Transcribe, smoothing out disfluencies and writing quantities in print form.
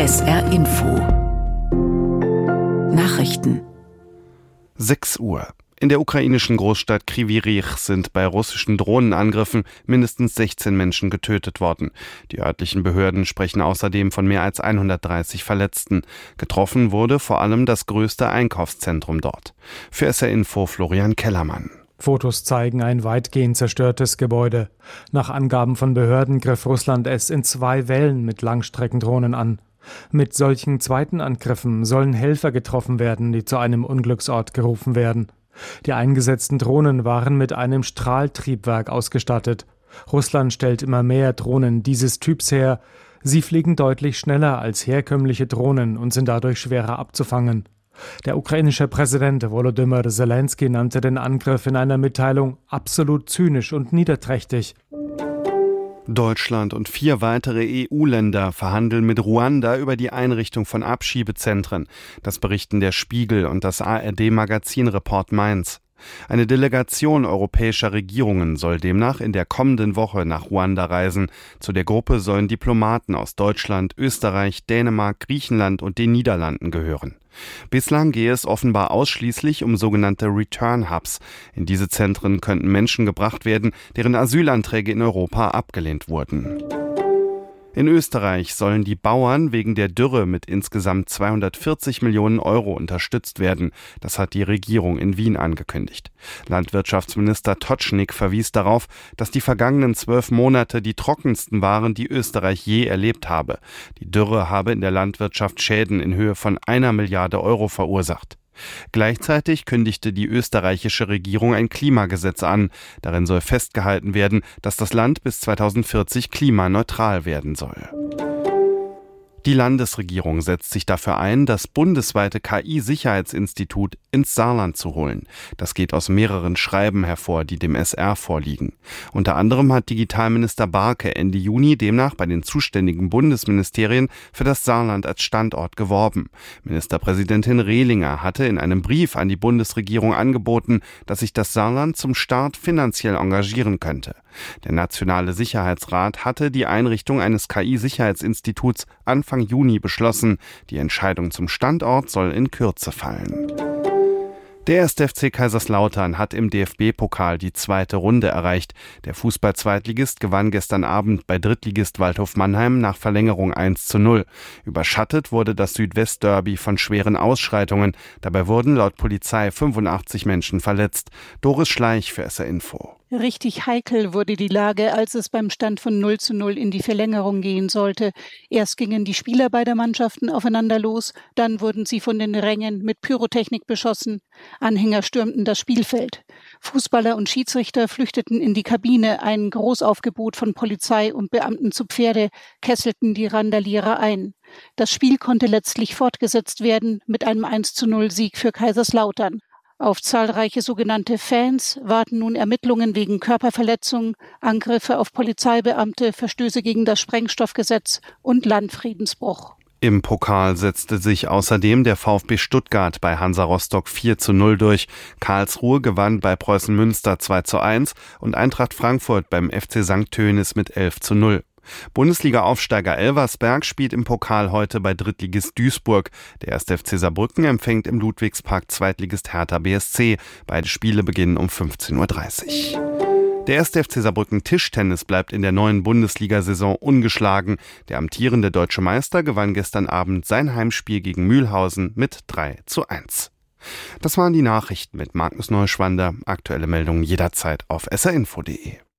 SR Info Nachrichten 6 Uhr. In der ukrainischen Großstadt Kryvyi Rih sind bei russischen Drohnenangriffen mindestens 16 Menschen getötet worden. Die örtlichen Behörden sprechen außerdem von mehr als 130 Verletzten. Getroffen wurde vor allem das größte Einkaufszentrum dort. Für SR Info Florian Kellermann. Fotos zeigen ein weitgehend zerstörtes Gebäude. Nach Angaben von Behörden griff Russland es in 2 Wellen mit Langstreckendrohnen an. Mit solchen zweiten Angriffen sollen Helfer getroffen werden, die zu einem Unglücksort gerufen werden. Die eingesetzten Drohnen waren mit einem Strahltriebwerk ausgestattet. Russland stellt immer mehr Drohnen dieses Typs her. Sie fliegen deutlich schneller als herkömmliche Drohnen und sind dadurch schwerer abzufangen. Der ukrainische Präsident Volodymyr Zelensky nannte den Angriff in einer Mitteilung absolut zynisch und niederträchtig. Deutschland und 4 weitere EU-Länder verhandeln mit Ruanda über die Einrichtung von Abschiebezentren. Das berichten der Spiegel und das ARD-Magazin Report Mainz. Eine Delegation europäischer Regierungen soll demnach in der kommenden Woche nach Ruanda reisen. Zu der Gruppe sollen Diplomaten aus Deutschland, Österreich, Dänemark, Griechenland und den Niederlanden gehören. Bislang gehe es offenbar ausschließlich um sogenannte Return Hubs. In diese Zentren könnten Menschen gebracht werden, deren Asylanträge in Europa abgelehnt wurden. In Österreich sollen die Bauern wegen der Dürre mit insgesamt 240 Millionen Euro unterstützt werden. Das hat die Regierung in Wien angekündigt. Landwirtschaftsminister Totschnig verwies darauf, dass die vergangenen 12 Monate die trockensten waren, die Österreich je erlebt habe. Die Dürre habe in der Landwirtschaft Schäden in Höhe von 1 Milliarde Euro verursacht. Gleichzeitig kündigte die österreichische Regierung ein Klimagesetz an. Darin soll festgehalten werden, dass das Land bis 2040 klimaneutral werden soll. Die Landesregierung setzt sich dafür ein, das bundesweite KI-Sicherheitsinstitut ins Saarland zu holen. Das geht aus mehreren Schreiben hervor, die dem SR vorliegen. Unter anderem hat Digitalminister Barke Ende Juni demnach bei den zuständigen Bundesministerien für das Saarland als Standort geworben. Ministerpräsidentin Rehlinger hatte in einem Brief an die Bundesregierung angeboten, dass sich das Saarland zum Start finanziell engagieren könnte. Der Nationale Sicherheitsrat hatte die Einrichtung eines KI-Sicherheitsinstituts Anfang Juni beschlossen. Die Entscheidung zum Standort soll in Kürze fallen. Der 1. FC Kaiserslautern hat im DFB-Pokal die 2. Runde erreicht. Der Fußball-Zweitligist gewann gestern Abend bei Drittligist Waldhof Mannheim nach Verlängerung 1:0. Überschattet wurde das Südwest-Derby von schweren Ausschreitungen. Dabei wurden laut Polizei 85 Menschen verletzt. Doris Schleich für SR Info. Richtig heikel wurde die Lage, als es beim Stand von 0:0 in die Verlängerung gehen sollte. Erst gingen die Spieler beider Mannschaften aufeinander los, dann wurden sie von den Rängen mit Pyrotechnik beschossen. Anhänger stürmten das Spielfeld. Fußballer und Schiedsrichter flüchteten in die Kabine. Ein Großaufgebot von Polizei und Beamten zu Pferde kesselten die Randalierer ein. Das Spiel konnte letztlich fortgesetzt werden mit einem 1:0-Sieg für Kaiserslautern. Auf zahlreiche sogenannte Fans warten nun Ermittlungen wegen Körperverletzung, Angriffe auf Polizeibeamte, Verstöße gegen das Sprengstoffgesetz und Landfriedensbruch. Im Pokal setzte sich außerdem der VfB Stuttgart bei Hansa Rostock 4:0 durch. Karlsruhe gewann bei Preußen Münster 2:1 und Eintracht Frankfurt beim FC St. Tönis mit 11:0. Bundesliga-Aufsteiger Elversberg spielt im Pokal heute bei Drittligist Duisburg. Der 1. FC Saarbrücken empfängt im Ludwigspark Zweitligist Hertha BSC. Beide Spiele beginnen um 15:30 Uhr. Der 1. FC Saarbrücken Tischtennis bleibt in der neuen Bundesliga-Saison ungeschlagen. Der amtierende deutsche Meister gewann gestern Abend sein Heimspiel gegen Mühlhausen mit 3:1. Das waren die Nachrichten mit Magnus Neuschwander. Aktuelle Meldungen jederzeit auf srinfo.de.